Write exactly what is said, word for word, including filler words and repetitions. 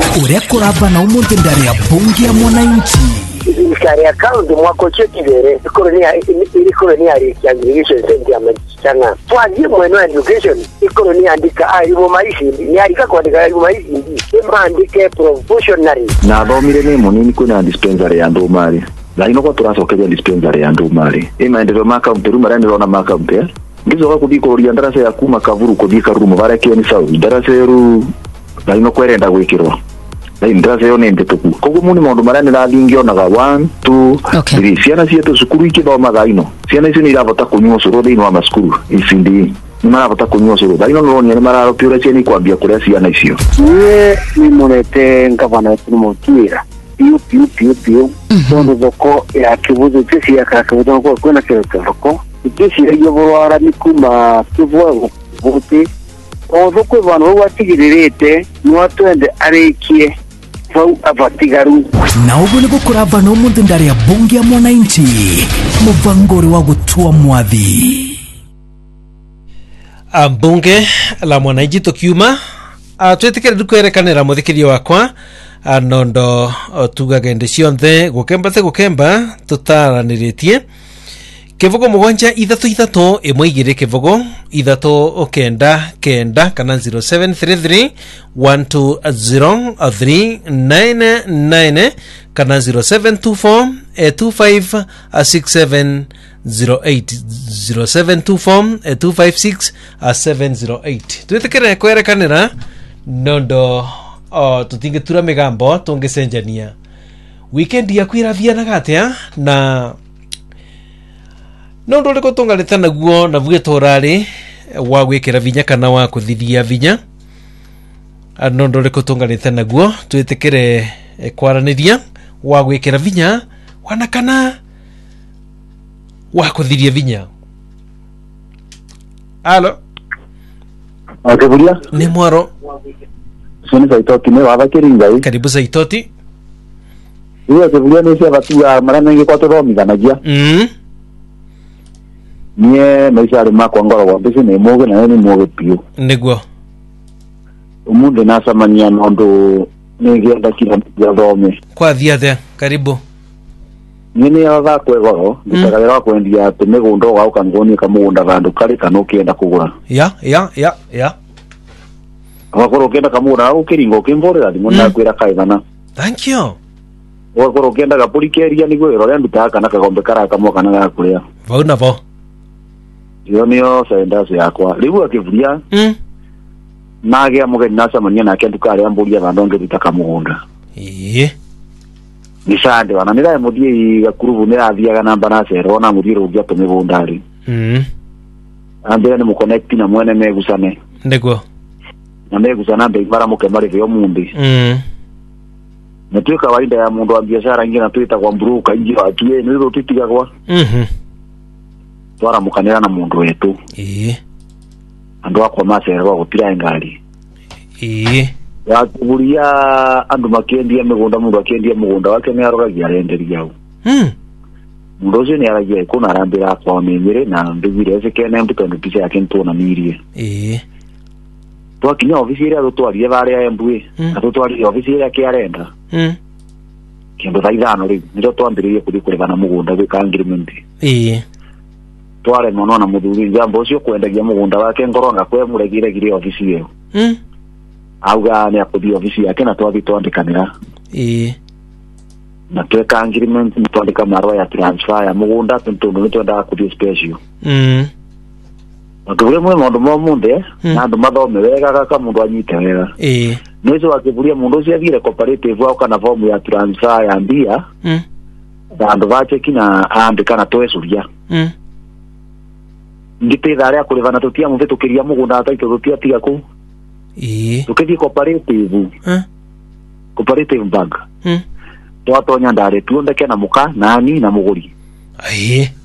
uria kuraba na umuntu ndari ya bunge ya mwananchi. Ikari account mwako chekibere ikoronia ikoronia irrigation center ya mchanga. Twaje mweno education ikoronia andika alibo maishi ni alika kuandika alibo maishi ema andike professionally. Na bomire ne munini kuna dispensary ya Ndumari. Laino kwa turasokeje dispensary ya Ndumari. Ema ndero maka mperuma rande na maka mper. Ngizo kwa kudiko oriendarase ya kuma kavuru kudika rumu barake ni sawa. Darase ru laino kwerenda gwikirwa. Lai ndarase yo nende tuku. Kogo muni maundu marane na lingio naga one two three. Siana sieto sukuru ikithoma gaino. Siana ici ni irabota kunywa curu thiini wa masukuru icindi. Ni marabota kunywa curu. Gaino no ni mararopira ciani kwambia kuria ciana icio. Ye ni monete ngavana tunumukira. Piu piu piu piu. Tondo zoko ya kibuzo tisi ya kakabuzo ko kwena kero zoko. Tisi ya yoborara nikuma kivuo vote. Ozo kwe bano watigirerete nwatwende arekie fau abatigaru. Na ugo niko kuraba na umuntu ndari ya bunge ya mwananchi muvangori wa gutua mwathi. Ambunge la mwananchi tokiuma atwetekere dukwerekanira muthikirio wakwa anondo tugagende cionthe gukemba te gukemba tutaraniritie kivogo mugwanja ithatu ithatu imwe igire kivogo ithatu kenda kenda kana zero seven three three one two zero three nine nine kana zero seven two four two five six seven zero eight zero seven two four two five six seven zero eight. Twetekere kwerekanira nondo o tutinge tura megambo tungecenjania weekend ya kwiravia na gatia na no ndole ko tongaleta naguo na vuge torari wa gwikira vinya kana wa kuthithia vinya no ndole ko tongaleta naguo twetekere kwaraniria wa gwikira vinya wana kana wa kuthithia vinya. Alo Akebulia ni mwaro soni saitoti ne waba kiringai. Karibu Saitoti. Iyo akebulia ne sia batu ya marana ngi kwato romi ganagia. Mm. Nie maisha makwa ngoro wa bisi ne moge na ni moge pio. Niguo. Umunde nasa mania nondo nigenda kila ya rome. Kwa thiathe karibu. Nini ya va kwegoro ndikagera kwendia tumegundo wa ukangoni kamugunda vandu kali kanokienda kugura. Ya ya ya ya. Wakoro kenda kamugunda ukiringo kimvorera ndimona kwira kaigana. Thank you. Wakoro kenda gapurikeria niguo ro ndita kana kagombe karaka moka na gakuria. Vau na vo. Iyo niyo saendaso yakwa. Ribu akivulia. Mm. Nage amugeni nasa mania na kendu kale ambulia vandonge bitaka mugunda. Eh. Nisande wana nira mudie gakurubu nira athiaga namba na cero na mudiro ugia tumibundari. Mm. Ambere ni muconnect na mwene megusane. Niguo. Na megusana mbe mara muke mari vyo mundi. Mm. Na tuwe kawaida ya mundu wa biashara ngina tuita kwa mbruka inji atie niro tutiga kwa. Mhm. Twara mukanira na mundu wetu. Eh. Andu akwa macero gutira ngari. Eh. Ya kuburia andu makendia migunda mundu akendia mugunda wake ni aroragia renderia u. Mm. Mundu ucio ni aragia ikuna arambira kwa menyere na ndugire ese kene mbuto ndupise yake ntona mirie. Eh. Twakinya ofisi ile atutwarie bare ya embue. Atutwarie ofisi ile yake arenda. Mm. Kendo thaithano ri ndio twambiririe kuthi kurivana mugunda gwika agreement. Eh. Tware mono na muthuri jambo ucio kwendagia mugunda wake ngoronga kwe muregire gire ofisi iyo. Mm. Auga ni akuthi ofisi yake na twathi twandikanira. Eh. Na tweka agreement ni twandika marwa ya transfer ya mugunda tuntundu nitwenda kuthi special. Mm. Akubule mwe mundu mo munde na andu mathome wega kaka mundu anyite wega. Eh. Nizo akibulia mundu ucio athire cooperative au kana form ya transfer ya mbia. Mm. Andu bache kina andika na twecuria. Mm. Ngite thare akurivana tutia muthe tukiria mugunda ataito tutia tiga ku. Eh. Tukithi cooperative. Eh. Cooperative bank. Mm. Twatonya ndare tuondeke na muka nani na muguri. Eh.